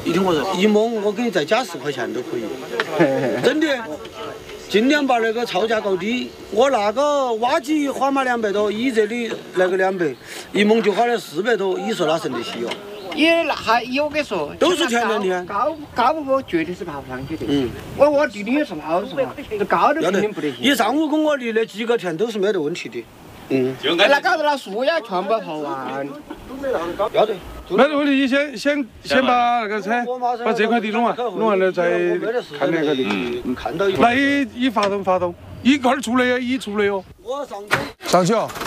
你听我说，一亩我给你再加10块钱都可以，真的。尽量把那个造价搞低。我那个挖机花嘛200多，以这里那个200，一亩就花了400多，你说哪省得起哟？ 也那还有跟你说， 都是天然的。 高我绝对是爬不上去的。我地里也是好是吧？高的肯定不得行。 你上午跟我离的几个田都是没得问题的。 那搞得那树呀全部跑完。 要得。 没得问题，你先把那个车把这块地弄完了再看那个地。 看到那一发动，一块出来呀，一出来哟。 我上去哦。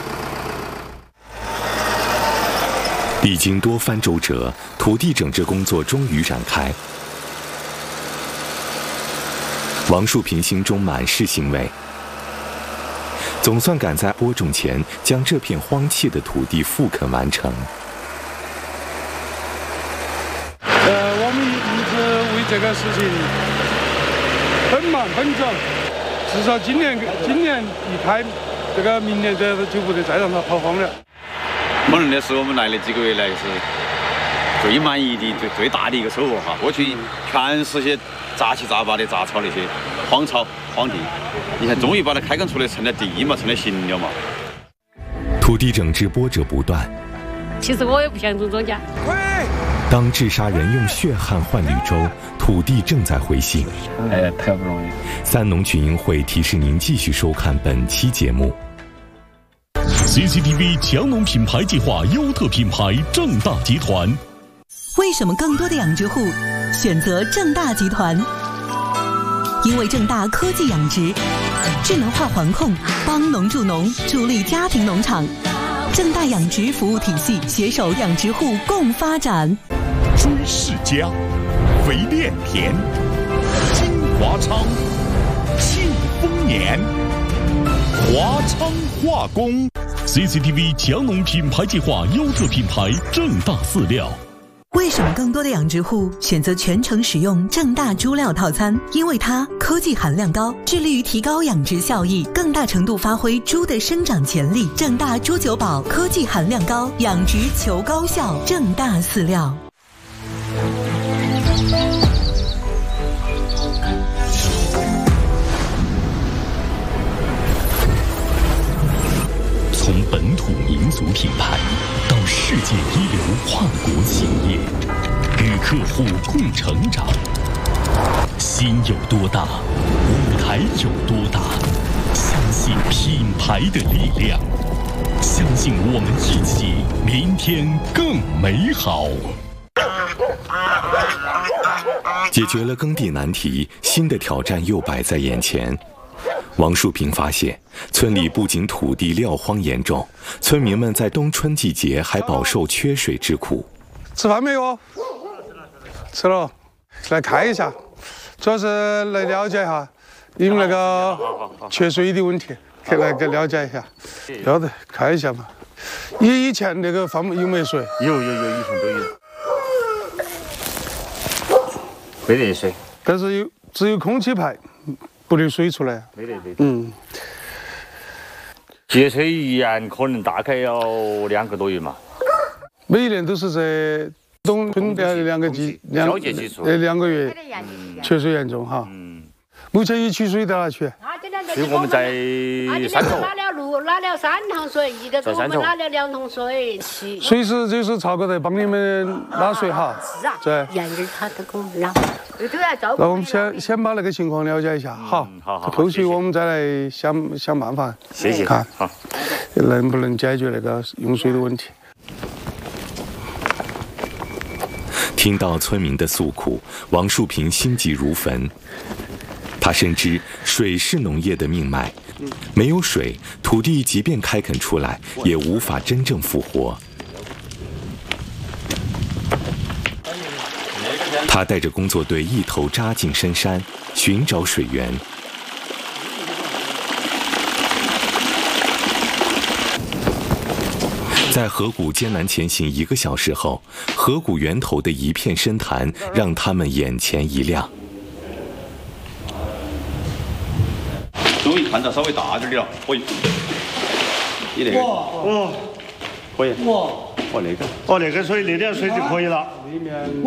历经多番周折，土地整治工作终于展开。王树平心中满是欣慰，总算赶在播种前将这片荒弃的土地复垦完成。 我们一直为这个事情奔忙奔走，至少今年一开，这个明年就不得再让它跑荒了。 某人的是我们来的几个月来是最满意的、最大的一个收获哈。过去全是些杂七杂八的杂草那些荒草荒地，你看终于把它开垦出来，成了第一嘛，成了形了嘛。 土地整治波折不断。 其实我也不想种庄稼。 当治沙人用血汗换绿洲，土地正在回信。 太不容易。 三农群英会提示您继续收看本期节目。 CCTV 强农品牌计划优特品牌正大集团。 为什么更多的养殖户选择正大集团？因为正大科技养殖，智能化环控，帮农助农，助力家庭农场。正大养殖服务体系携手养殖户共发展。 朱世家、肥炼田、金华昌、庆丰年、华昌化工。CCTV 强农品牌计划优特品牌正大饲料。 为什么更多的养殖户选择全程使用正大猪料套餐？因为它科技含量高，致力于提高养殖效益，更大程度发挥猪的生长潜力。正大猪酒宝科技含量高，养殖求高效。正大饲料。 从本土民族品牌到世界一流跨国企业，与客户共成长。心有多大，舞台有多大。相信品牌的力量，相信我们一起，明天更美好。 解决了耕地难题，新的挑战又摆在眼前。王树平发现，村里不仅土地撂荒严重，村民们在冬春季节还饱受缺水之苦。 吃饭没有？吃了，来看一下，主要是来了解一下你们那个缺水的问题，来了解一下。要得，看一下嘛。以前那个放牧有没有水？ 有，以前都有。没得水， 但是只有空气排。不流水出来， 没得。节水一年可能大概要2个多月嘛。 每年都是在冬春的2个月缺水严重哈。目前有取水在哪取？ 所以我们在山头拿了3桶水，一个给我们拿了2桶水。 随时就是超哥在帮你们拉水哈。 是啊。 对。 沿着他都给我们拉。 那我们先把那个情况了解一下，好，后续我们再来想办法， 谢谢， 看好， 能不能解决那个用水的问题。 听到村民的诉苦，王树平心急如焚。他深知水是农业的命脉，没有水，土地即便开垦出来，也无法真正复活。他带着工作队一头扎进深山，寻找水源。在河谷艰难前行1个小时后，河谷源头的一片深潭让他们眼前一亮。 终于看到稍微大点的了，可以。你那个，可以。 哇， 那个， 那个水，那点水就可以了。里面。